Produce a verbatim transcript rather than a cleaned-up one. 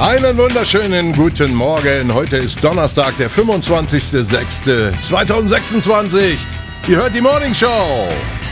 Einen wunderschönen guten Morgen. Heute ist Donnerstag, der fünfundzwanzigster sechster zweitausendsechsundzwanzig. Ihr hört die Morning Show.